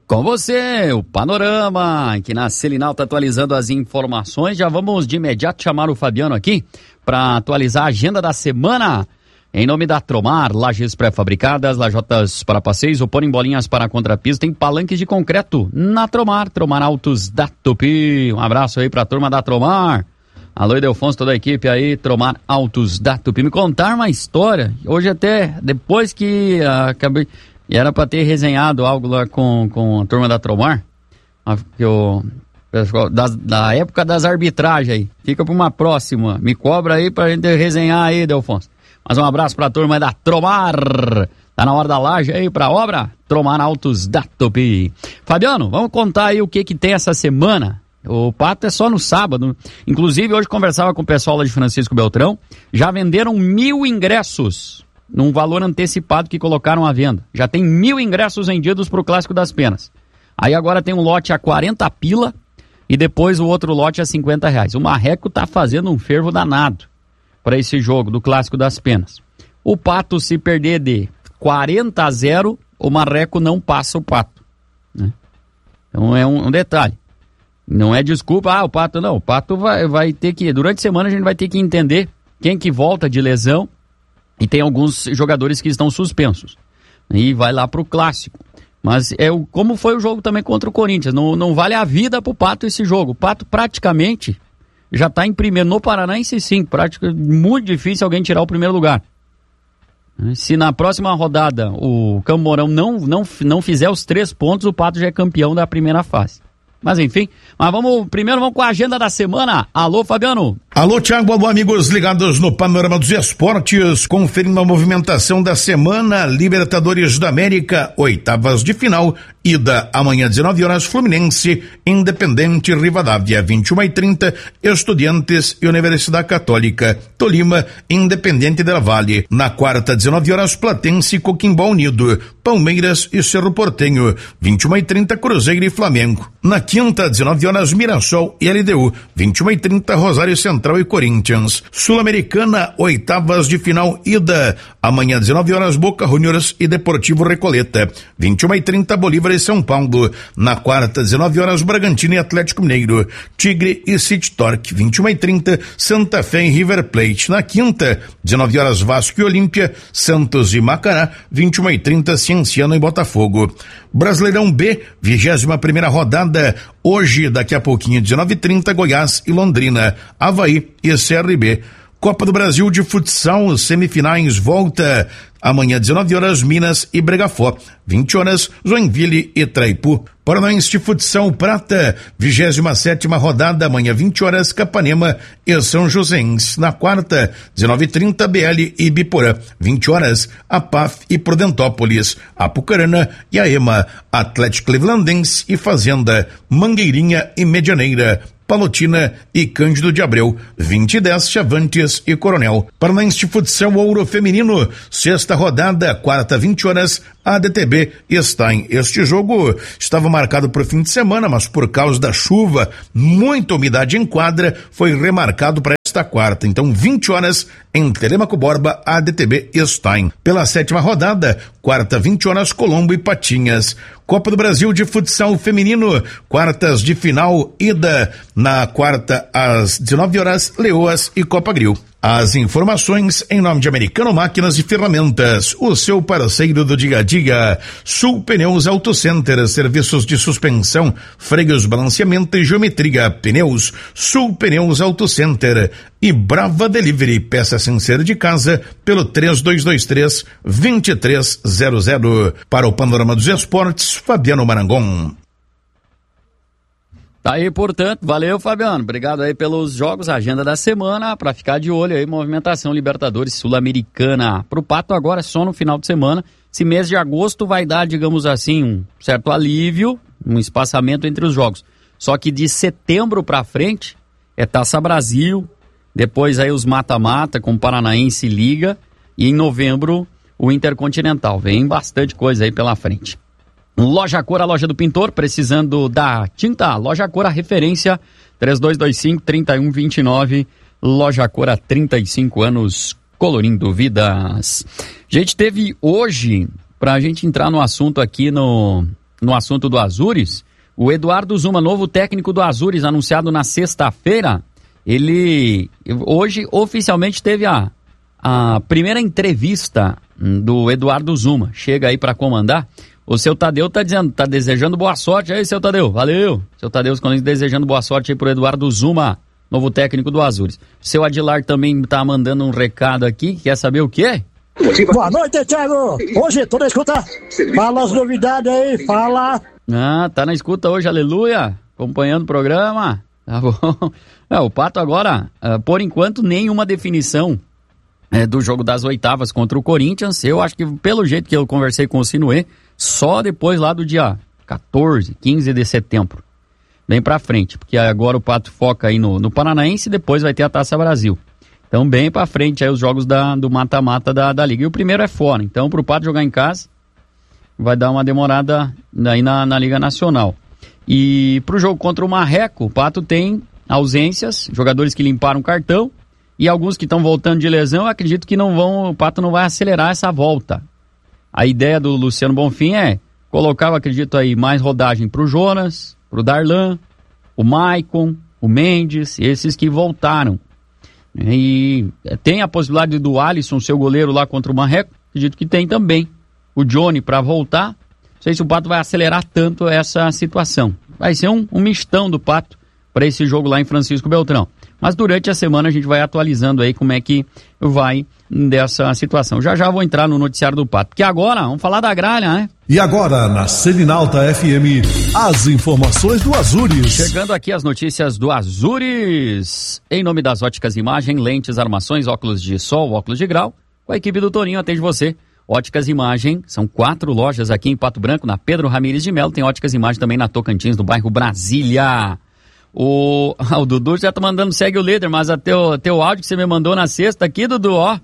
Com você, o Panorama, que na Selinal está atualizando as informações. Já vamos de imediato chamar o Fabiano aqui para atualizar a agenda da semana. Em nome da Tromar, lajes pré-fabricadas, lajotas para passeios, opor em bolinhas para contrapiso, tem palanques de concreto na Tromar, Tromar Autos da Tupi. Um abraço aí para a turma da Tromar. Alô, Edelfonso, toda a equipe aí, Tromar Autos da Tupi. Me contaram uma história, hoje até, depois que acabei... E era para ter resenhado algo lá com a turma da Tromar, da época das arbitragens aí. Fica para uma próxima. Me cobra aí pra gente resenhar aí, Delfonso. Mas um abraço pra turma da Tromar. Tá na hora da laje aí pra obra. Tromar Autos da Tupi. Fabiano, vamos contar aí o que tem essa semana. O Pato é só no sábado. Inclusive, hoje conversava com o pessoal lá de Francisco Beltrão. Já venderam 1.000 ingressos. Num valor antecipado que colocaram à venda. Já tem 1.000 ingressos vendidos para o Clássico das Penas. Aí agora tem um lote a 40 pila e depois o outro lote a R$50. O Marreco tá fazendo um fervo danado para esse jogo do Clássico das Penas. O Pato, se perder de 40-0, o Marreco não passa o Pato. Né? Então é um detalhe. Não é desculpa, o Pato não. O Pato vai ter que... Durante a semana a gente vai ter que entender quem que volta de lesão. E tem alguns jogadores que estão suspensos. E vai lá pro Clássico. Mas como foi o jogo também contra o Corinthians. Não vale a vida pro Pato esse jogo. O Pato praticamente já tá em primeiro. No Paranaense, sim. Muito difícil alguém tirar o primeiro lugar. Se na próxima rodada o Campo Mourão não fizer os 3 pontos, o Pato já é campeão da primeira fase. Mas enfim, primeiro vamos com a agenda da semana. Alô, Fabiano. Alô, Thiago, alô, amigos ligados no Panorama dos Esportes, conferindo a movimentação da semana. Libertadores da América, oitavas de final, ida amanhã 19 horas, Fluminense, Independente Rivadavia, 21h30, Estudiantes e Universidade Católica, Tolima, Independente del Valle. Na quarta, 19 horas, Platense e Coquimbo Unido, Palmeiras e Cerro Porteño, 21h30, Cruzeiro e Flamengo. Na quinta, 19 horas, Mirassol e LDU, 21h30, Rosário Central e Corinthians. Sul-Americana, oitavas de final, ida amanhã 19 horas, Boca Juniors e Deportivo Recoleta, 21h30, Bolívar e São Paulo. Na quarta, 19 horas, Bragantino e Atlético Mineiro, Tigre e City Torque, 21h30, Santa Fé e River Plate. Na quinta, 19 horas, Vasco e Olímpia, Santos e Macará, 21h30, Cienciano e Botafogo. Brasileirão B, 21ª rodada, hoje, daqui a pouquinho, 19h30, Goiás e Londrina, Avaí e CRB. Copa do Brasil de Futsal, semifinais, volta amanhã, 19 horas, Minas e Bregafó, 20 horas, Joinville e Traipu. Paranaense de Futsal Prata, 27ª rodada, amanhã, 20 horas, Capanema e São Joséense. Na quarta, 19h30, BL e Biporã, 20 horas, APAF e Prudentópolis, Apucarana e a EMA, Atlético Clevelandense e Fazenda, Mangueirinha e Medianeira, Palotina e Cândido de Abreu, 20h10, Chavantes e Coronel. Paranaense de Futsal Ouro Feminino, sexta rodada, quarta, 20 horas, ADTB e Stein. Este jogo estava marcado para o fim de semana, mas por causa da chuva, muita umidade em quadra, foi remarcado para esta quarta. Então, 20 horas em Telêmaco Borba, ADTB e Stein. Pela sétima rodada, quarta, 20 horas, Colombo e Patinhas. Copa do Brasil de Futsal Feminino, quartas de final, ida na quarta às 19 horas, Leoas e Copa Grill. As informações em nome de Americano Máquinas e Ferramentas, o seu parceiro do dia a dia. Sul Pneus Auto Center, serviços de suspensão, freios, balanceamento e geometria. Pneus, Sul Pneus Auto Center. E Brava Delivery, peça sem ser de casa, pelo 3223-2300. Para o Panorama dos Esportes, Fabiano Marangon. Tá aí, portanto, valeu, Fabiano, obrigado aí pelos jogos, agenda da semana, pra ficar de olho aí, movimentação Libertadores Sul-Americana. Pro Pato agora é só no final de semana, esse mês de agosto vai dar, digamos assim, um certo alívio, um espaçamento entre os jogos. Só que de setembro pra frente é Taça Brasil, depois aí os mata-mata com Paranaense e Liga, e em novembro o Intercontinental. Vem bastante coisa aí pela frente. Loja Cor, a loja do pintor, precisando da tinta. Loja Cor, a referência, 3225-3129. Loja Cor, há 35 anos, colorindo vidas. A gente teve hoje, pra gente entrar no assunto aqui no no assunto do Azures, o Eduardo Zuma, novo técnico do Azures, anunciado na sexta-feira, ele hoje oficialmente teve a primeira entrevista do Eduardo Zuma. Chega aí para comandar. O seu Tadeu tá desejando boa sorte aí, seu Tadeu. Valeu. Seu Tadeu desejando boa sorte aí pro Eduardo Zuma, novo técnico do Azures. Seu Adilar também tá mandando um recado aqui, quer saber o quê? Boa noite, Thiago. Hoje, tô na escuta. Fala as novidades aí, fala. Tá na escuta hoje, aleluia. Acompanhando o programa. Tá bom. O Pato agora, por enquanto, nenhuma definição do jogo das oitavas contra o Corinthians. Eu acho que, pelo jeito que eu conversei com o Sinuê, só depois lá do dia 14, 15 de setembro. Bem pra frente, porque agora o Pato foca aí no Paranaense e depois vai ter a Taça Brasil. Então, bem pra frente aí os jogos do mata-mata da Liga. E o primeiro é fora. Então, pro Pato jogar em casa, vai dar uma demorada aí na Liga Nacional. E pro jogo contra o Marreco, o Pato tem ausências, jogadores que limparam o cartão e alguns que estão voltando de lesão. Eu acredito que o Pato não vai acelerar essa volta. A ideia do Luciano Bonfim é colocar, eu acredito aí, mais rodagem pro Jonas, pro Darlan, o Maicon, o Mendes, esses que voltaram. E tem a possibilidade do Alisson, seu goleiro lá contra o Marreco, acredito que tem também. O Johnny para voltar. Não sei se o Pato vai acelerar tanto essa situação. Vai ser um mistão do Pato para esse jogo lá em Francisco Beltrão. Mas durante a semana a gente vai atualizando aí como é que vai dessa situação. Já vou entrar no noticiário do Pato. Porque agora, vamos falar da gralha, né? E agora, na Seminalta FM, as informações do Azures. Chegando aqui as notícias do Azures. Em nome das Óticas Imagem, lentes, armações, óculos de sol, óculos de grau. Com a equipe do Toninho atende você. Óticas Imagem, são 4 lojas aqui em Pato Branco, na Pedro Ramires de Melo. Tem Óticas Imagem também na Tocantins, do bairro Brasília. O Dudu já tá mandando segue o líder, mas teu áudio que você me mandou na sexta aqui, Dudu, ó.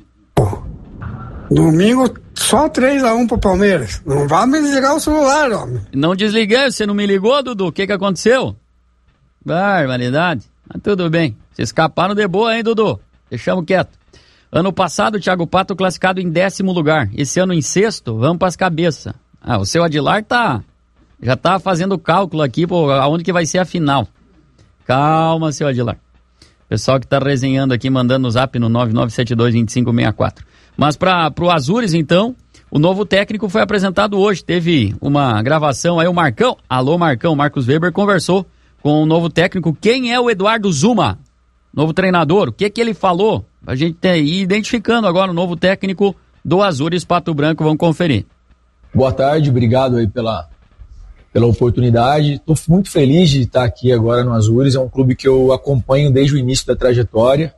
Domingo só 3-1 pro Palmeiras. Não vai me desligar o celular, homem. Não desliguei, você não me ligou, Dudu? O que aconteceu? Barbaridade. Mas tudo bem. Vocês escaparam de boa, hein, Dudu? Deixamos quieto. Ano passado, o Thiago Pato classificado em 10º lugar. Esse ano em 6º, vamos pras cabeças. O seu Adilar já tá fazendo cálculo aqui, aonde que vai ser a final. Calma, seu Adilar. Pessoal que tá resenhando aqui, mandando no zap no 99722564. Mas pro Azures, então, o novo técnico foi apresentado hoje. Teve uma gravação aí, o Marcão. Alô, Marcão. Marcos Weber conversou com o novo técnico. Quem é o Eduardo Zuma? Novo treinador. O que ele falou? A gente ir identificando agora o novo técnico do Azures Pato Branco. Vamos conferir. Boa tarde, obrigado aí pela oportunidade. Estou muito feliz de estar aqui agora no Azures. É um clube que eu acompanho desde o início da trajetória.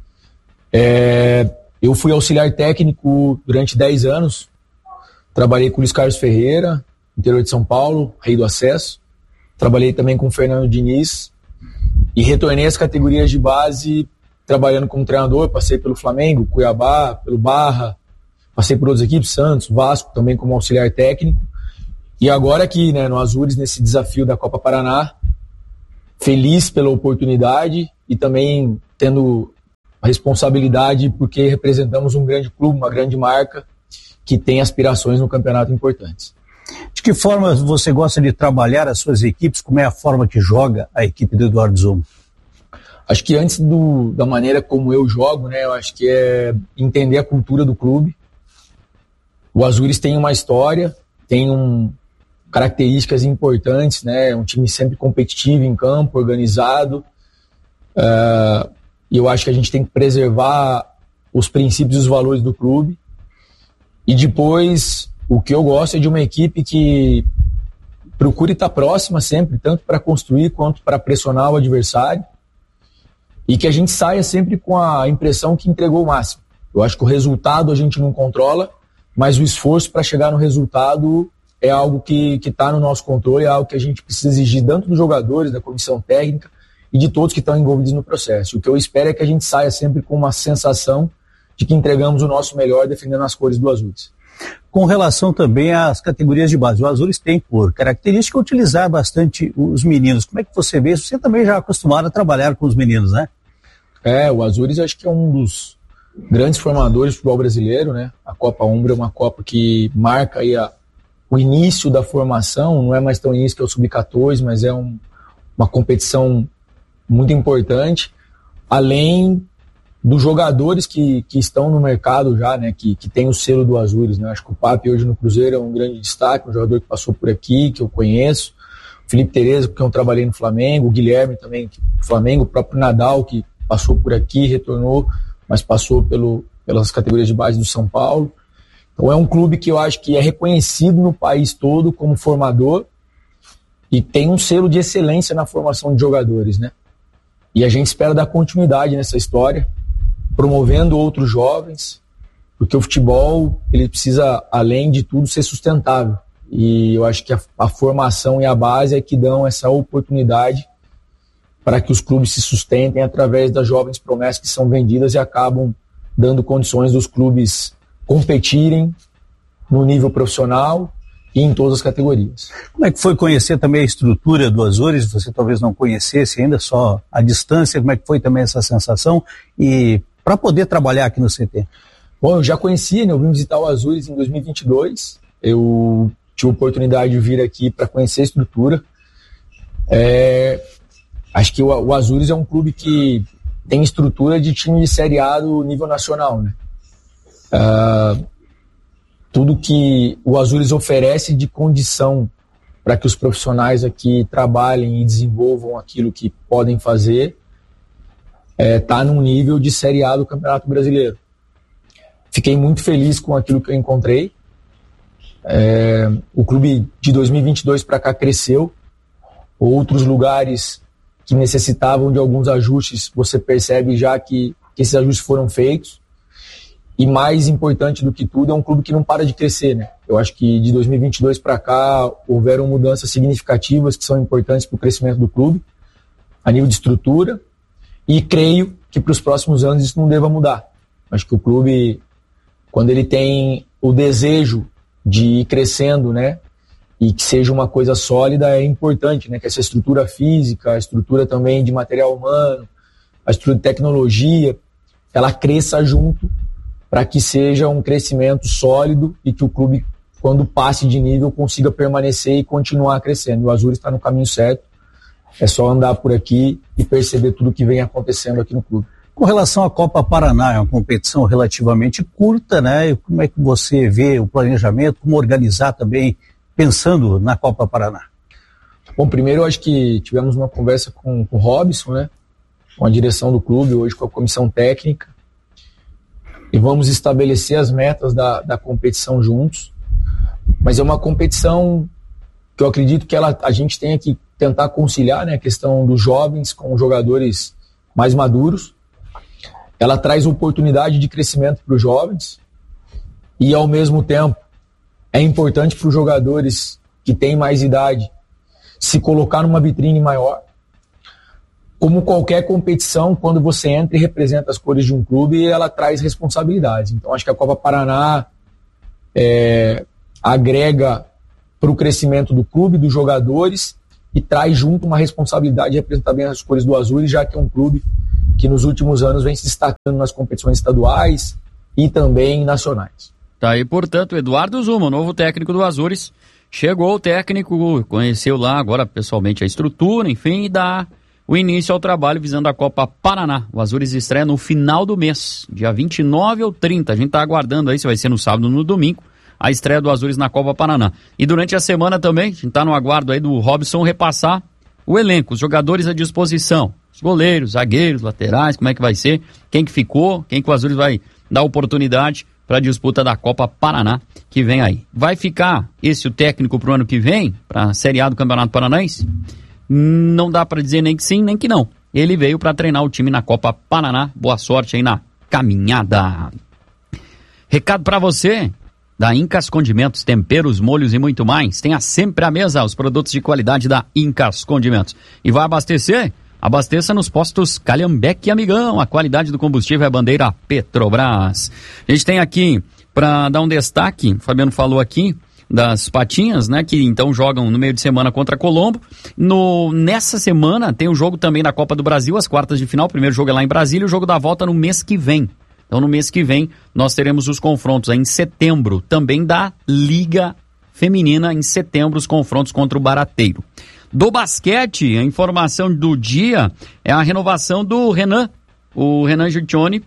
Eu fui auxiliar técnico durante 10 anos. Trabalhei com o Luiz Carlos Ferreira, interior de São Paulo, rei do acesso. Trabalhei também com o Fernando Diniz e retornei às categorias de base trabalhando como treinador. Passei pelo Flamengo, Cuiabá, pelo Barra, passei por outras equipes, Santos, Vasco, também como auxiliar técnico. E agora aqui, no Azures, nesse desafio da Copa Paraná, feliz pela oportunidade e também tendo a responsabilidade porque representamos um grande clube, uma grande marca que tem aspirações no campeonato importantes. De que forma você gosta de trabalhar as suas equipes? Como é a forma que joga a equipe do Eduardo Zuma? Acho que antes da maneira como eu jogo, eu acho que é entender a cultura do clube. O Azures tem uma história, tem características importantes, um time sempre competitivo em campo, organizado. E eu acho que a gente tem que preservar os princípios e os valores do clube. E depois, o que eu gosto é de uma equipe que procure estar próxima sempre, tanto para construir quanto para pressionar o adversário. E que a gente saia sempre com a impressão que entregou o máximo. Eu acho que o resultado a gente não controla, mas o esforço para chegar no resultado é algo que está no nosso controle, é algo que a gente precisa exigir tanto dos jogadores, da comissão técnica e de todos que estão envolvidos no processo. O que eu espero é que a gente saia sempre com uma sensação de que entregamos o nosso melhor defendendo as cores do Azures. Com relação também às categorias de base, o Azures tem por característica utilizar bastante os meninos. Como é que você vê? Você também já é acostumado a trabalhar com os meninos, né? O Azures acho que é um dos grandes formadores do futebol brasileiro, A Copa Umbra é uma Copa que marca aí o início da formação, não é mais tão início que é o Sub-14, mas é uma competição muito importante, além dos jogadores que estão no mercado já, né, que tem o selo do Azures, né? Acho que o Papi hoje no Cruzeiro é um grande destaque, um jogador que passou por aqui, que eu conheço, o Felipe Tereza, porque eu trabalhei no Flamengo, o Guilherme também, do Flamengo, o próprio Nadal, que passou por aqui, retornou, mas passou pelas categorias de base do São Paulo. Então é um clube que eu acho que é reconhecido no país todo como formador e tem um selo de excelência na formação de jogadores, né? E a gente espera dar continuidade nessa história, promovendo outros jovens, porque o futebol, ele precisa, além de tudo, ser sustentável. E eu acho que a formação e a base é que dão essa oportunidade para que os clubes se sustentem através das jovens promessas que são vendidas e acabam dando condições dos clubes competirem no nível profissional e em todas as categorias. Como é que foi conhecer também a estrutura do Azures? Você talvez não conhecesse ainda, só a distância, como é que foi também essa sensação? E para poder trabalhar aqui no CT? Bom, eu já conhecia, né? Eu vim visitar o Azures em 2022, eu tive a oportunidade de vir aqui para conhecer a estrutura. Acho que o Azures é um clube que tem estrutura de time de Série A do nível nacional, né? Tudo que o Azures oferece de condição para que os profissionais aqui trabalhem e desenvolvam aquilo que podem fazer está num nível de Série A do Campeonato Brasileiro. Fiquei muito feliz com aquilo que eu encontrei. O clube de 2022 para cá cresceu. Outros lugares que necessitavam de alguns ajustes, você percebe já que esses ajustes foram feitos. E mais importante do que tudo, é um clube que não para de crescer, né? Eu acho que de 2022 para cá houveram mudanças significativas que são importantes para o crescimento do clube, a nível de estrutura, e creio que para os próximos anos isso não deva mudar. Acho que o clube, quando ele tem o desejo de ir crescendo, né, e que seja uma coisa sólida, é importante, né, que essa estrutura física, a estrutura também de material humano, a estrutura de tecnologia, ela cresça junto, para que seja um crescimento sólido e que o clube, quando passe de nível, consiga permanecer e continuar crescendo. O Azures está no caminho certo, é só andar por aqui e perceber tudo que vem acontecendo aqui no clube. Com relação à Copa Paraná, é uma competição relativamente curta, né? E como é que você vê o planejamento, como organizar também, pensando na Copa Paraná? Bom, primeiro eu acho que tivemos uma conversa com o Robson, né? Com a direção do clube, hoje com a comissão técnica, e vamos estabelecer as metas da competição juntos. Mas é uma competição que eu acredito que a gente tenha que tentar conciliar, né, a questão dos jovens com os jogadores mais maduros. Ela traz oportunidade de crescimento para os jovens e, ao mesmo tempo, é importante para os jogadores que têm mais idade se colocar numa vitrine maior. Como qualquer competição, quando você entra e representa as cores de um clube, ela traz responsabilidades. Então, acho que a Copa Paraná agrega para o crescimento do clube, dos jogadores, e traz junto uma responsabilidade de representar bem as cores do Azures, já que é um clube que nos últimos anos vem se destacando nas competições estaduais e também nacionais. Tá aí, portanto, Eduardo Zuma, novo técnico do Azures. Chegou o técnico, conheceu lá agora pessoalmente a estrutura, enfim, e dá o início ao trabalho visando a Copa Paraná. O Azures estreia no final do mês, dia 29 ou 30. A gente tá aguardando aí se vai ser no sábado ou no domingo, a estreia do Azures na Copa Paraná. E durante a semana também, a gente tá no aguardo aí do Robson repassar o elenco, os jogadores à disposição, os goleiros, zagueiros, laterais, como é que vai ser, quem que ficou, quem que o Azures vai dar oportunidade para a disputa da Copa Paraná que vem aí. Vai ficar esse o técnico pro ano que vem, para a Série A do Campeonato Paranaense? Não dá para dizer nem que sim, nem que não. Ele veio para treinar o time na Copa Paraná. Boa sorte aí na caminhada. Recado para você da Incas Condimentos, temperos, molhos e muito mais. Tenha sempre à mesa os produtos de qualidade da Incas Condimentos. E vai abastecer? Abasteça nos postos Calhambeque e Amigão. A qualidade do combustível é a bandeira Petrobras. A gente tem aqui, para dar um destaque, o Fabiano falou aqui, das Patinhas, né, que então jogam no meio de semana contra Colombo. Nessa semana tem o jogo também da Copa do Brasil, as quartas de final. O primeiro jogo é lá em Brasília, o jogo da volta no mês que vem. Então no mês que vem nós teremos os confrontos aí em setembro, também da Liga feminina em setembro, os confrontos contra o Barateiro. Do basquete, a informação do dia é a renovação do Renan, o Renan Giccioni,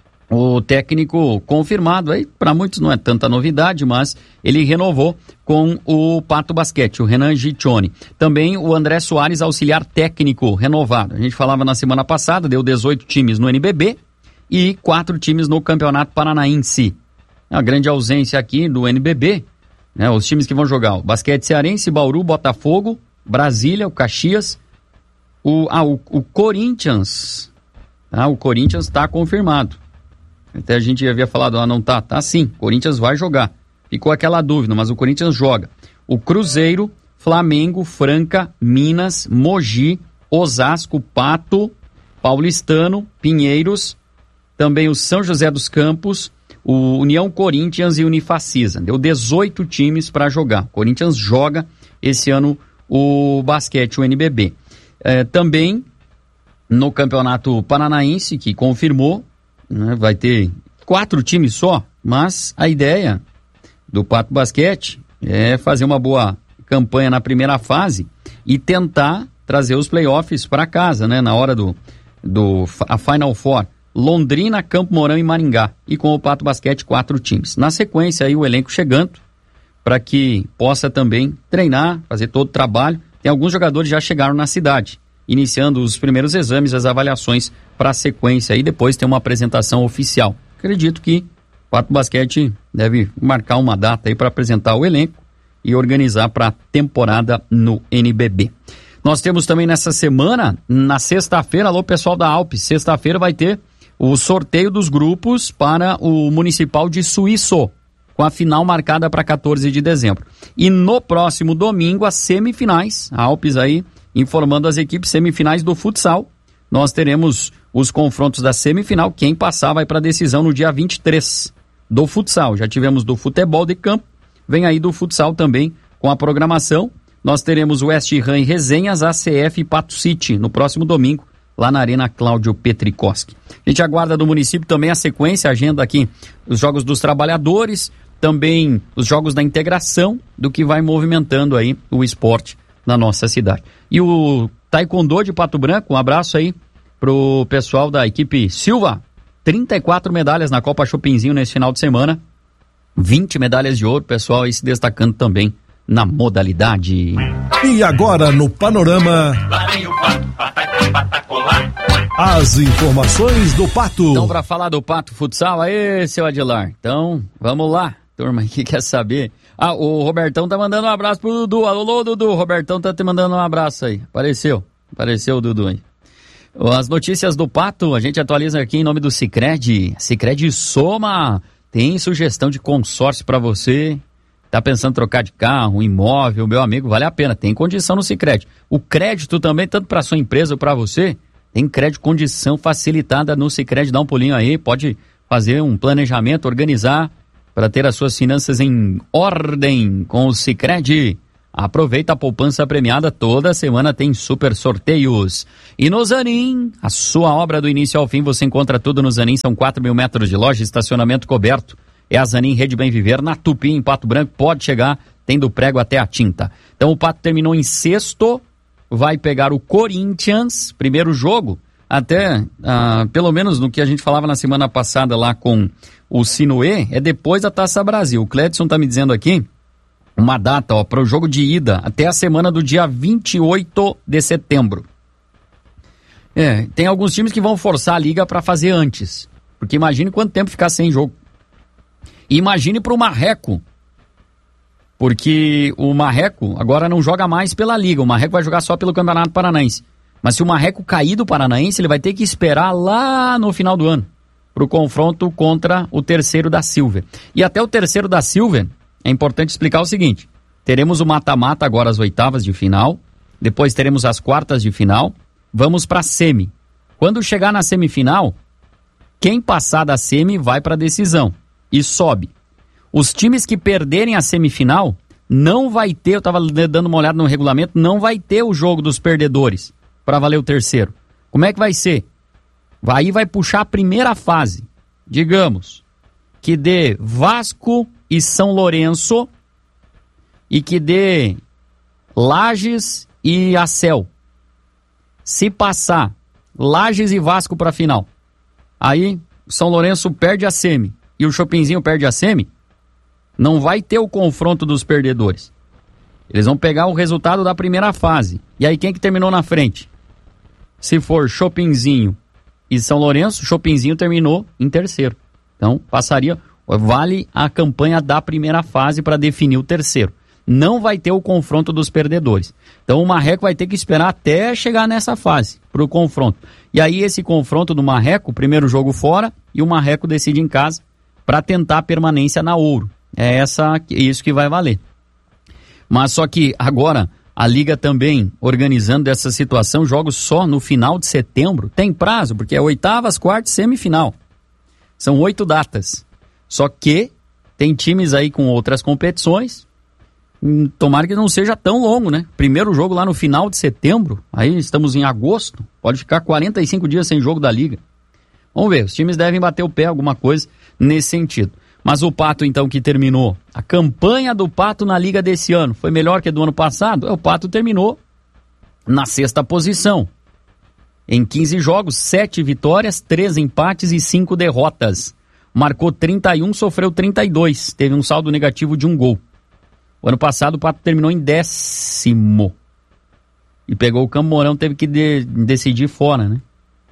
o técnico confirmado, aí para muitos não é tanta novidade, mas ele renovou com o Pato Basquete, o Renan Giccioni. Também o André Soares, auxiliar técnico renovado. A gente falava na semana passada, deu 18 times no NBB e 4 times no Campeonato Paranaense. A grande ausência aqui do NBB, né, os times que vão jogar, o Basquete Cearense, Bauru, Botafogo, Brasília, o Caxias, o Corinthians. O Corinthians está confirmado. Até a gente havia falado, não tá? Tá sim, Corinthians vai jogar. Ficou aquela dúvida, mas o Corinthians joga. O Cruzeiro, Flamengo, Franca, Minas, Mogi, Osasco, Pato, Paulistano, Pinheiros, também o São José dos Campos, o União Corinthians e Unifacisa. Deu 18 times para jogar. O Corinthians joga esse ano o basquete, o NBB. Também no Campeonato Paranaense, que confirmou, né, vai ter 4 times só, mas a ideia do Pato Basquete é fazer uma boa campanha na primeira fase e tentar trazer os playoffs para casa, né, na hora a Final Four. Londrina, Campo Mourão e Maringá. E com o Pato Basquete, 4 times. Na sequência, aí o elenco chegando para que possa também treinar, fazer todo o trabalho. Tem alguns jogadores que já chegaram na cidade, iniciando os primeiros exames, as avaliações para a sequência e depois tem uma apresentação oficial. Acredito que o Pato Basquete deve marcar uma data aí para apresentar o elenco e organizar para a temporada no NBB. Nós temos também nessa semana, na sexta-feira, alô pessoal da Alpes, sexta-feira vai ter o sorteio dos grupos para o Municipal de Suíço, com a final marcada para 14 de dezembro. E no próximo domingo, as semifinais, a Alpes aí informando as equipes semifinais do futsal. Nós teremos os confrontos da semifinal, quem passar vai para a decisão no dia 23 do futsal. Já tivemos do futebol de campo, vem aí do futsal também com a programação. Nós teremos o West Ham e Resenhas, ACF e Pato City no próximo domingo, lá na Arena Cláudio Petrikoski. A gente aguarda do município também a sequência, a agenda aqui, os Jogos dos Trabalhadores, também os Jogos da Integração, do que vai movimentando aí o esporte na nossa cidade. E o Taekwondo de Pato Branco, um abraço aí pro pessoal da equipe Silva, 34 medalhas na Copa Chopinzinho nesse final de semana, 20 medalhas de ouro, pessoal aí se destacando também na modalidade. E agora no Panorama, as informações do Pato. Então, para falar do Pato Futsal, aí, seu Adilar, então, vamos lá, turma que quer saber. O Robertão tá mandando um abraço pro Dudu. Alô, Dudu, o Robertão tá te mandando um abraço aí. Apareceu o Dudu aí. As notícias do Pato, a gente atualiza aqui em nome do Sicredi. Sicredi Soma, tem sugestão de consórcio para você. Tá pensando em trocar de carro, imóvel, meu amigo, vale a pena, tem condição no Sicredi. O crédito também, tanto para sua empresa ou para você, tem crédito, condição facilitada no Sicredi. Dá um pulinho aí, pode fazer um planejamento, organizar para ter as suas finanças em ordem com o Sicredi. Aproveita a poupança premiada, toda semana tem super sorteios. E no Zanin, a sua obra do início ao fim, você encontra tudo no Zanin, são 4.000 metros de loja, estacionamento coberto. É a Zanin Rede Bem Viver, na Tupi, em Pato Branco, pode chegar, tem do prego até a tinta. Então o Pato terminou em sexto, vai pegar o Corinthians, primeiro jogo, até, pelo menos no que a gente falava na semana passada lá com o Sinuê, é depois da Taça Brasil. O Cledson tá me dizendo aqui uma data, para o jogo de ida, até a semana do dia 28 de setembro. Tem alguns times que vão forçar a liga para fazer antes, porque imagine quanto tempo ficar sem jogo. E imagine para o Marreco, porque o Marreco agora não joga mais pela liga, o Marreco vai jogar só pelo Campeonato Paranaense. Mas se o Marreco cair do Paranaense, ele vai ter que esperar lá no final do ano para o confronto contra o Terceiro da Silver. E até o Terceiro da Silver, é importante explicar o seguinte: teremos o mata-mata agora, as oitavas de final, depois teremos as quartas de final, vamos para a semi. Quando chegar na semifinal, quem passar da semi vai para a decisão e sobe. Os times que perderem a semifinal, não vai ter, eu estava dando uma olhada no regulamento, não vai ter o jogo dos perdedores para valer o terceiro. Como é que vai ser? Aí vai puxar a primeira fase. Digamos que dê Vasco e São Lourenço e que dê Lages e Acel. Se passar Lages e Vasco para a final, aí São Lourenço perde a semi e o Chopinzinho perde a semi, não vai ter o confronto dos perdedores. Eles vão pegar o resultado da primeira fase. E aí quem que terminou na frente? Se for Chopinzinho e São Lourenço, Chopinzinho terminou em terceiro. Então passaria, vale a campanha da primeira fase para definir o terceiro. Não vai ter o confronto dos perdedores. Então o Marreco vai ter que esperar até chegar nessa fase para o confronto. E aí esse confronto do Marreco, primeiro jogo fora e o Marreco decide em casa para tentar a permanência na Ouro. É isso que vai valer. Mas só que agora a Liga também organizando essa situação, jogos só no final de setembro, tem prazo, porque é oitavas, quartas, semifinal. São 8 datas. Só que tem times aí com outras competições, tomara que não seja tão longo, né? Primeiro jogo lá no final de setembro, aí estamos em agosto, pode ficar 45 dias sem jogo da Liga. Vamos ver, os times devem bater o pé, alguma coisa nesse sentido. Mas o Pato, então, que terminou, a campanha do Pato na Liga desse ano foi melhor que a do ano passado? O Pato terminou na 6ª posição. Em 15 jogos, 7 vitórias, 3 empates e 5 derrotas. Marcou 31, sofreu 32. Teve um saldo negativo de 1 gol. O ano passado o Pato terminou em 10º. E pegou o Campo Mourão, teve que decidir fora, né?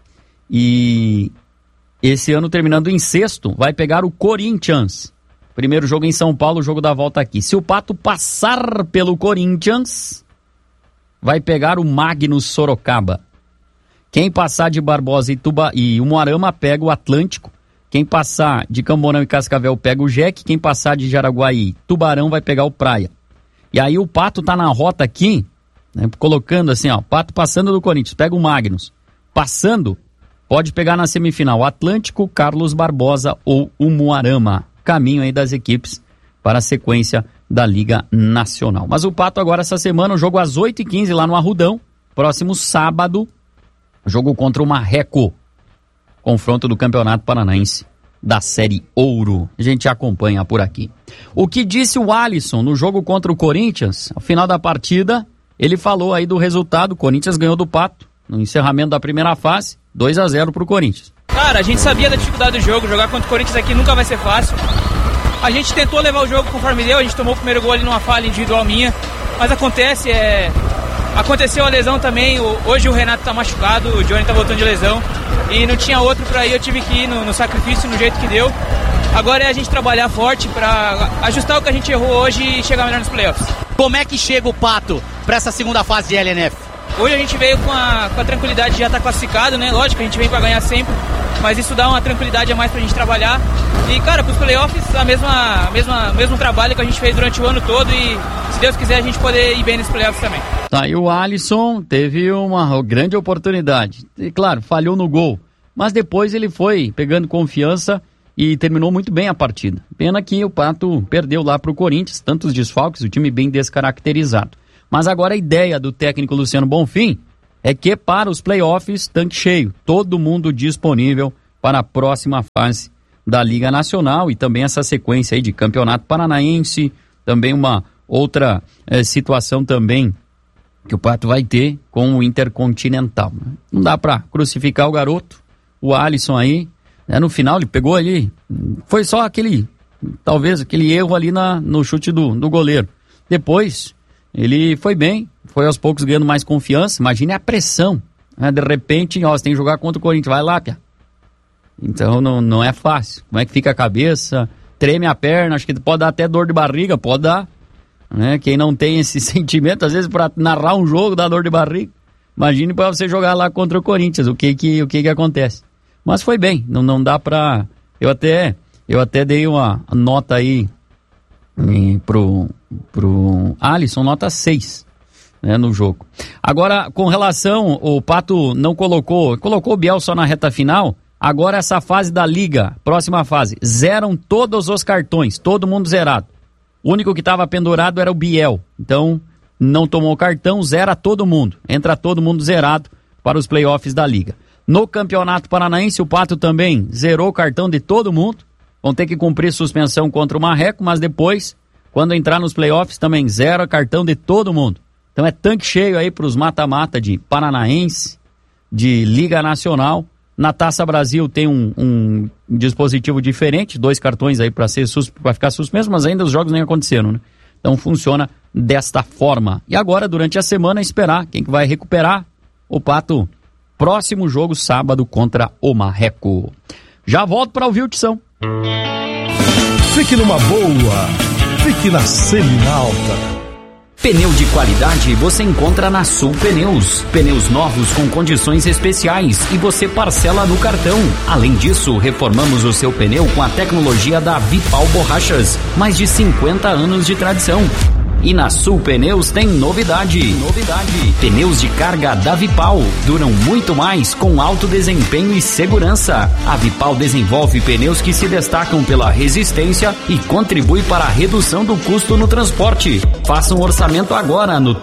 E esse ano, terminando em 6º, vai pegar o Corinthians. Primeiro jogo em São Paulo, o jogo da volta aqui. Se o Pato passar pelo Corinthians, vai pegar o Magnus Sorocaba. Quem passar de Barbosa e Umuarama pega o Atlântico. Quem passar de Camborão e Cascavel pega o Jeque. Quem passar de Jaraguá e Tubarão vai pegar o Praia. E aí o Pato tá na rota aqui, né, colocando assim, ó, Pato passando do Corinthians, pega o Magnus. Passando, pode pegar na semifinal Atlântico, Carlos Barbosa ou Umuarama. Caminho aí das equipes para a sequência da Liga Nacional. Mas o Pato agora essa semana, o jogo às 8h15 lá no Arrudão. Próximo sábado, jogo contra o Marreco. Confronto do Campeonato Paranaense da Série Ouro. A gente acompanha por aqui. O que disse o Alisson no jogo contra o Corinthians? Ao final da partida, ele falou aí do resultado. O Corinthians ganhou do Pato no encerramento da primeira fase, 2-0 pro Corinthians. Cara, a gente sabia da dificuldade do jogo. Jogar contra o Corinthians aqui nunca vai ser fácil. A gente tentou levar o jogo conforme deu. A gente tomou o primeiro gol ali numa falha individual minha. Mas acontece, aconteceu a lesão também. Hoje o Renato tá machucado, o Johnny tá voltando de lesão. E não tinha outro pra ir, eu tive que ir no sacrifício, no jeito que deu. Agora é a gente trabalhar forte pra ajustar o que a gente errou hoje e chegar melhor nos playoffs. Como é que chega o Pato pra essa segunda fase de LNF? Hoje a gente veio com a tranquilidade de já estar classificado, né? Lógico, a gente vem pra ganhar sempre, mas isso dá uma tranquilidade a mais pra gente trabalhar. E, cara, pros playoffs, mesmo trabalho que a gente fez durante o ano todo e, se Deus quiser, a gente poder ir bem nos playoffs também. Tá, e o Alisson teve uma grande oportunidade. E, claro, falhou no gol, mas depois ele foi pegando confiança e terminou muito bem a partida. Pena que o Pato perdeu lá pro Corinthians, tantos desfalques, o time bem descaracterizado. Mas agora a ideia do técnico Luciano Bonfim é que para os playoffs, tanque cheio, todo mundo disponível para a próxima fase da Liga Nacional e também essa sequência aí de Campeonato Paranaense, também uma outra situação também que o Pato vai ter com o Intercontinental. Né? Não dá para crucificar o garoto, o Alisson aí, né? No final ele pegou ali, foi só talvez aquele erro ali no chute do goleiro. Depois ele foi bem, foi aos poucos ganhando mais confiança. Imagine a pressão, né? De repente, você tem que jogar contra o Corinthians, vai lá, pia. Então não é fácil. Como é que fica a cabeça? Treme a perna, acho que pode dar até dor de barriga, pode dar. Né? Quem não tem esse sentimento, às vezes para narrar um jogo dá dor de barriga. Imagine para você jogar lá contra o Corinthians, o que acontece. Mas foi bem, não dá pra... Eu até dei uma nota aí pro Alisson, nota 6, né, no jogo. Agora, com relação, o Pato não colocou o Biel só na reta final. Agora essa fase da Liga, próxima fase, zeram todos os cartões, todo mundo zerado. O único que estava pendurado era o Biel, então não tomou cartão, zera todo mundo, entra todo mundo zerado para os playoffs da Liga. No Campeonato Paranaense, o Pato também zerou o cartão de todo mundo, vão ter que cumprir suspensão contra o Marreco, mas depois Quando entrar nos playoffs também zero cartão de todo mundo. Então é tanque cheio aí pros mata-mata de Paranaense, de Liga Nacional. Na Taça Brasil tem um dispositivo diferente, 2 cartões aí para ficar suspenso, mas ainda os jogos nem aconteceram, né? Então funciona desta forma. E agora, durante a semana, esperar quem que vai recuperar o Pato. Próximo jogo, sábado, contra o Marreco. Já volto para ouvir o Tição. Fique numa boa, fique na Seminalta. Pneu de qualidade você encontra na Sul Pneus. Pneus novos com condições especiais e você parcela no cartão. Além disso, reformamos o seu pneu com a tecnologia da Vipal Borrachas. Mais de 50 anos de tradição. E na Sul Pneus tem novidade. Pneus de carga da Vipal duram muito mais com alto desempenho e segurança. A Vipal desenvolve pneus que se destacam pela resistência e contribui para a redução do custo no transporte. Faça um orçamento agora no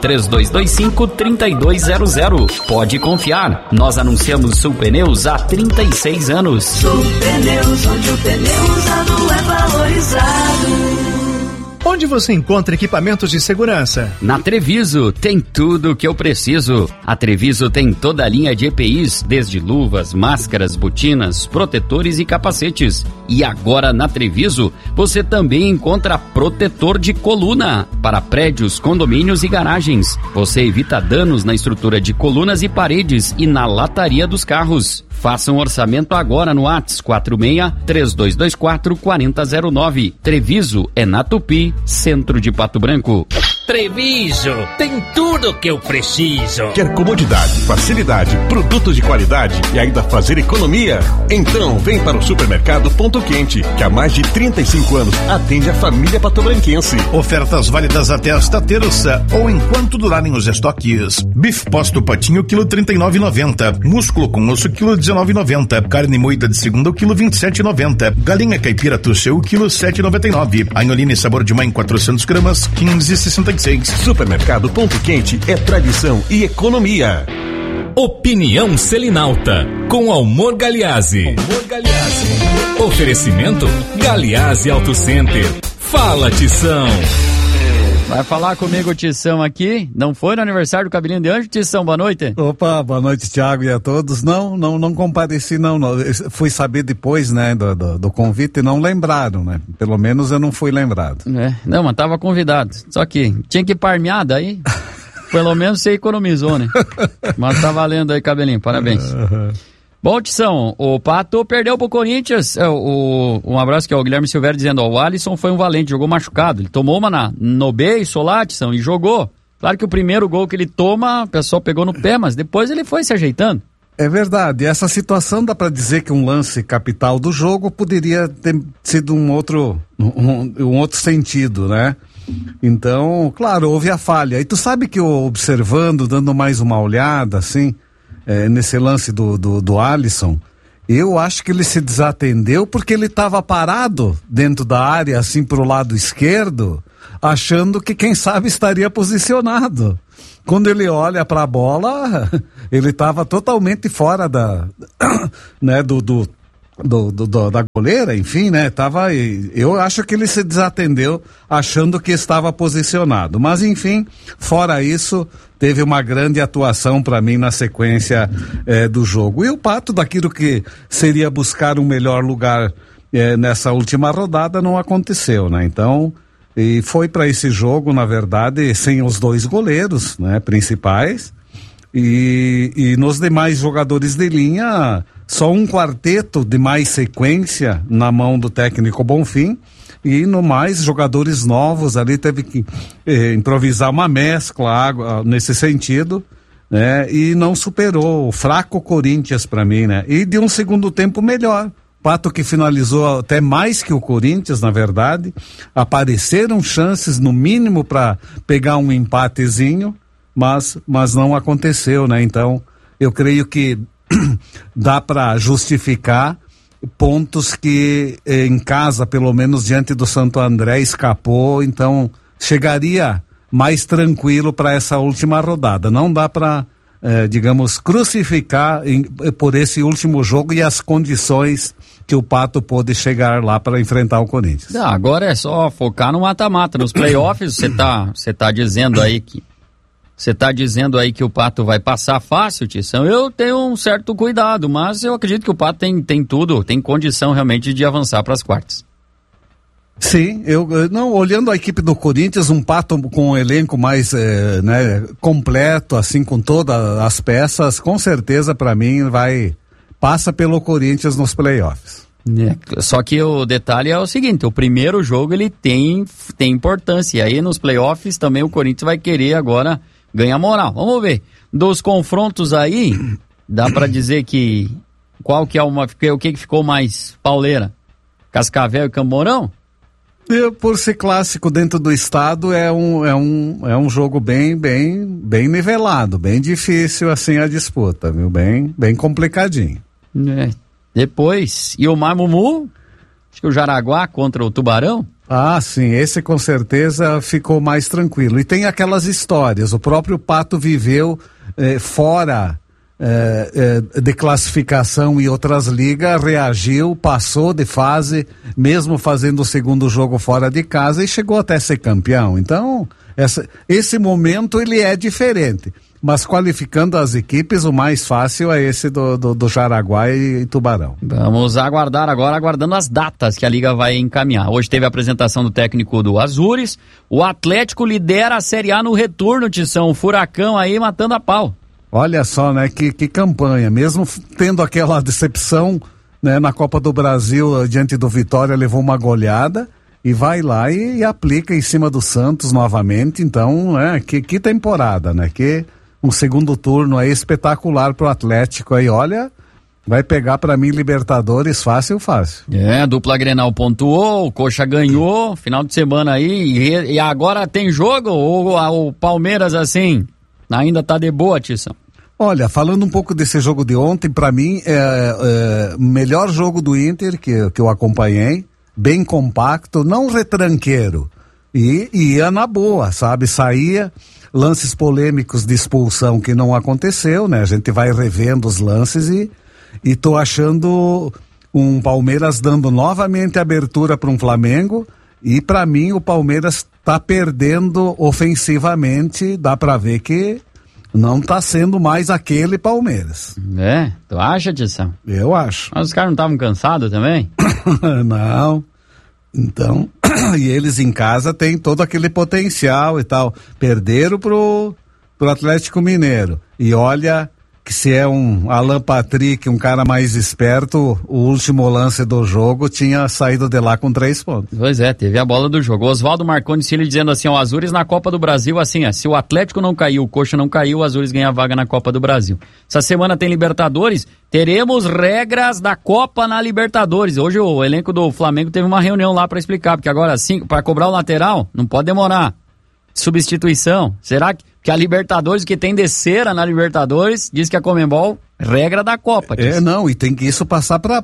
3225-3200. Pode confiar, nós anunciamos Sul Pneus há 36 anos. Sul Pneus, onde o pneu usado é valorizado. Onde você encontra equipamentos de segurança? Na Treviso tem tudo o que eu preciso. A Treviso tem toda a linha de EPIs, desde luvas, máscaras, botinas, protetores e capacetes. E agora na Treviso você também encontra protetor de coluna para prédios, condomínios e garagens. Você evita danos na estrutura de colunas e paredes e na lataria dos carros. Faça um orçamento agora no WhatsApp 46-3224-4009. Treviso é na Tupi, centro de Pato Branco. Treviso tem tudo o que eu preciso. Quer comodidade, facilidade, produtos de qualidade e ainda fazer economia? Então vem para o Supermercado Ponto Quente, que há mais de 35 anos atende a família patobranquense. Ofertas válidas até esta terça ou enquanto durarem os estoques. Bife posto patinho, quilo 39,90. Músculo com osso, quilo 19,90. Carne moída de segunda, o quilo 27,90. Galinha caipira tusseu, quilo 7,99. Anholine sabor de mãe, 400 gramas, 15,60. Supermercado Ponto Quente é tradição e economia. Opinião Selinalta, com Almor Galeazzi. Oferecimento Galeazzi Auto Center. Fala, Tição. Vai falar comigo, Tição, aqui. Não foi no aniversário do Cabelinho de Anjo, Tição? Boa noite. Opa, boa noite, Thiago, e a todos. Não compareci, não. Fui saber depois, né, do convite e não lembraram, né? Pelo menos eu não fui lembrado. Não, mas tava convidado. Só que tinha que ir parmear daí. Pelo menos você economizou, né? Mas tá valendo aí, Cabelinho, parabéns. Bom, Tição, o Pato perdeu pro Corinthians. Um abraço que é o Guilherme Silvério dizendo, o Alisson foi um valente, jogou machucado. Ele tomou uma no beiço lá, Tição, e jogou. Claro que o primeiro gol que ele toma, o pessoal pegou no pé, mas depois ele foi se ajeitando. É verdade, essa situação dá para dizer que um lance capital do jogo poderia ter sido um outro sentido, né? Então, claro, houve a falha. E tu sabe que eu observando, dando mais uma olhada, assim, nesse lance do Alisson, eu acho que ele se desatendeu porque ele estava parado dentro da área, assim, pro lado esquerdo, achando que, quem sabe, estaria posicionado. Quando ele olha para a bola, ele estava totalmente fora da goleira, enfim, né? Eu acho que ele se desatendeu achando que estava posicionado. Mas, enfim, fora isso, teve uma grande atuação para mim na sequência do jogo. E o Pato, daquilo que seria buscar um melhor lugar nessa última rodada, não aconteceu, né? Então, e foi para esse jogo, na verdade, sem os dois goleiros, né, principais. E nos demais jogadores de linha, só um quarteto de mais sequência na mão do técnico Bonfim, e no mais jogadores novos ali, teve que improvisar uma mescla nesse sentido, né? E não superou o fraco Corinthians para mim, né? E de um segundo tempo melhor. Pato que finalizou até mais que o Corinthians, na verdade. Apareceram chances no mínimo para pegar um empatezinho, mas não aconteceu, né? Então, eu creio que dá para justificar pontos que em casa, pelo menos diante do Santo André, escapou, então chegaria mais tranquilo para essa última rodada. Não dá para digamos, crucificar por esse último jogo e as condições que o Pato pôde chegar lá para enfrentar o Corinthians. Agora é só focar no mata-mata, nos playoffs. Você tá dizendo aí que o Pato vai passar fácil, Tição. Eu tenho um certo cuidado, mas eu acredito que o Pato tem tudo, tem condição realmente de avançar para as quartas. Sim, olhando a equipe do Corinthians, um Pato com um elenco mais completo, assim, com todas as peças, com certeza para mim passa pelo Corinthians nos playoffs. Só que o detalhe é o seguinte, o primeiro jogo ele tem importância, e aí nos playoffs também o Corinthians vai querer agora ganhar moral. Vamos ver, dos confrontos aí, dá para dizer que o que ficou mais pauleira? Cascavel e Camorão? Por ser clássico dentro do estado, é um jogo bem nivelado, bem difícil assim a disputa, viu? Bem complicadinho. Depois, e o Marmumu? Acho que o Jaraguá contra o Tubarão? Ah, sim, esse com certeza ficou mais tranquilo. E tem aquelas histórias, o próprio Pato viveu fora de classificação e outras ligas, reagiu, passou de fase, mesmo fazendo o segundo jogo fora de casa e chegou até ser campeão. Então, esse momento ele é diferente, mas qualificando as equipes, o mais fácil é esse do Jaraguá e Tubarão. Vamos aguardar agora, aguardando as datas que a Liga vai encaminhar. Hoje teve a apresentação do técnico do Azures, o Atlético lidera a Série A no retorno, Tição, o Furacão aí matando a pau. Olha só, né, que campanha, mesmo tendo aquela decepção, né, na Copa do Brasil, diante do Vitória, levou uma goleada e vai lá e aplica em cima do Santos novamente. Então, que temporada, né, que um segundo turno aí espetacular pro Atlético aí, olha, vai pegar pra mim Libertadores fácil. A dupla Grenal pontuou, o Coxa ganhou, final de semana aí, e agora tem jogo, ou o Palmeiras assim, ainda tá de boa, Tição? Olha, falando um pouco desse jogo de ontem, pra mim, o melhor jogo do Inter que eu acompanhei, bem compacto, não retranqueiro, e ia na boa, sabe, saía, lances polêmicos de expulsão que não aconteceu, né, a gente vai revendo os lances e tô achando um Palmeiras dando novamente abertura para um Flamengo, e pra mim o Palmeiras tá perdendo ofensivamente, dá pra ver que não tá sendo mais aquele Palmeiras. Tu acha, Tição? Eu acho. Mas os caras não estavam cansados também? Não. Então, e eles em casa têm todo aquele potencial e tal. Perderam pro Atlético Mineiro. E olha que se é um Alan Patrick, um cara mais esperto, o último lance do jogo tinha saído de lá com 3 pontos. Pois é, teve a bola do jogo. Oswaldo Marconi Cílio dizendo assim, o Azures na Copa do Brasil, assim, se o Atlético não caiu, o Coxa não caiu, o Azures ganha a vaga na Copa do Brasil. Essa semana tem Libertadores, teremos regras da Copa na Libertadores. Hoje o elenco do Flamengo teve uma reunião lá para explicar, porque agora sim, para cobrar o lateral, não pode demorar. Substituição, será que a Libertadores, que tem de cera na Libertadores, diz que a Conmebol, regra da Copa. Não, e tem que isso passar para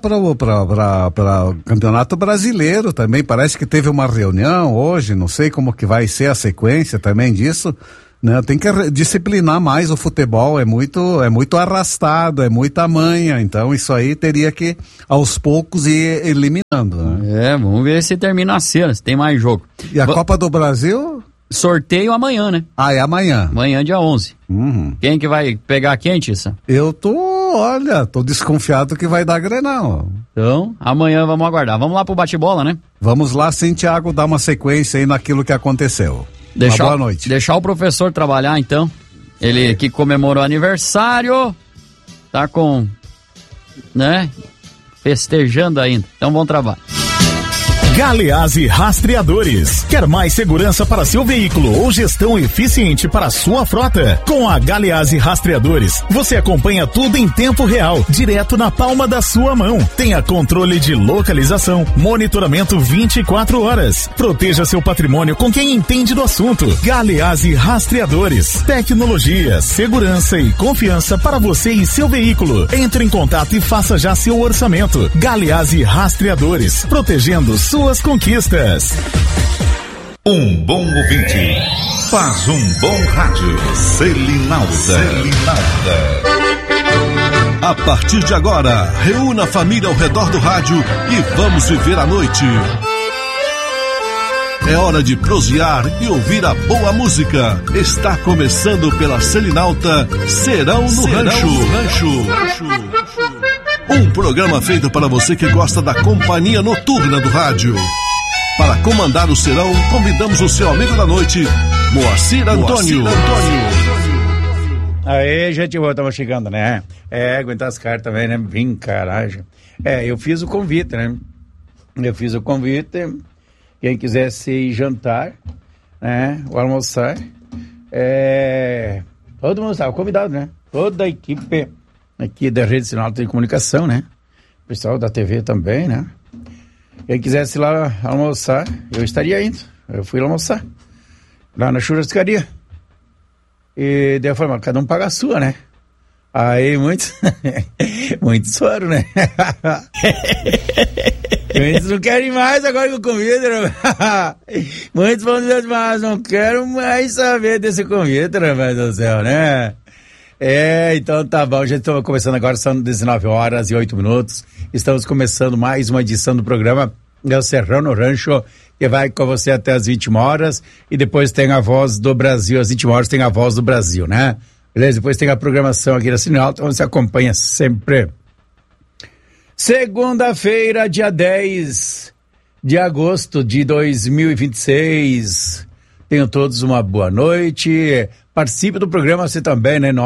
o Campeonato Brasileiro também, parece que teve uma reunião hoje, não sei como que vai ser a sequência também disso, né? Tem que disciplinar mais o futebol, é muito arrastado, é muita manha, então isso aí teria que aos poucos ir eliminando, né? Vamos ver se termina a cena, se tem mais jogo. E a Copa do Brasil? Sorteio amanhã, né? É amanhã. Amanhã, dia 11. Uhum. Quem que vai pegar quem, Tissa? Eu tô desconfiado que vai dar Grenal. Então, amanhã vamos aguardar. Vamos lá pro bate-bola, né? Vamos lá, sim, Thiago, dar uma sequência aí naquilo que aconteceu. Boa noite. Deixar o professor trabalhar, então. Ele que comemorou aniversário, tá com, né, festejando ainda. Então, bom trabalho. Galeazzi Rastreadores. Quer mais segurança para seu veículo ou gestão eficiente para sua frota? Com a Galeazzi Rastreadores, você acompanha tudo em tempo real, direto na palma da sua mão. Tenha controle de localização, monitoramento 24 horas. Proteja seu patrimônio com quem entende do assunto. Galeazzi Rastreadores. Tecnologia, segurança e confiança para você e seu veículo. Entre em contato e faça já seu orçamento. Galeazzi Rastreadores. Protegendo suas conquistas. Um bom ouvinte faz um bom rádio. Selinalta. A partir de agora, reúna a família ao redor do rádio e vamos viver a noite. É hora de prosear e ouvir a boa música. Está começando pela Selinalta, Serão no Rancho. Um programa feito para você que gosta da companhia noturna do rádio. Para comandar o serão, convidamos o seu amigo da noite, Moacir Antônio. Aí, gente, estamos chegando, né? Aguentar as caras também, né? Vim, caralho. Eu fiz o convite, né? Quem quisesse ir jantar, né? Ou almoçar, todo mundo estava convidado, né? Toda a equipe aqui da Rede Selinalta de Comunicação, né? O pessoal da TV também, né? Quem quisesse ir lá almoçar, eu estaria indo. Eu fui lá almoçar, lá na churrascaria. E daí eu falei, mas cada um paga a sua, né? Aí muitos foram, né? Muitos não querem mais agora que eu convido, né? Muitos vão dizer, mas não quero mais saber desse convite, né, meu Deus do céu, né? Então tá bom, gente, estamos começando agora, são 19h08. Estamos começando mais uma edição do programa El Serrão no Rancho, que vai com você até as 21h, e depois tem a Voz do Brasil, às 21h tem a Voz do Brasil, né? Beleza? Depois tem a programação aqui da Selinalta, onde você acompanha sempre. Segunda-feira, dia 10 de agosto de 2026. Tenham todos uma boa noite. Participe do programa, você também, né?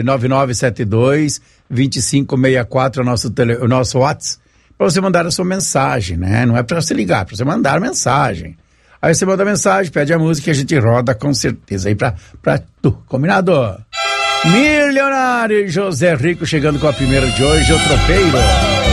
99972-2564 é o nosso WhatsApp, para você mandar a sua mensagem, né? Não é para você ligar, é para você mandar mensagem. Aí você manda mensagem, pede a música e a gente roda com certeza aí pra tu. Combinado? Milionário José Rico chegando com a primeira de hoje, o Tropeiro.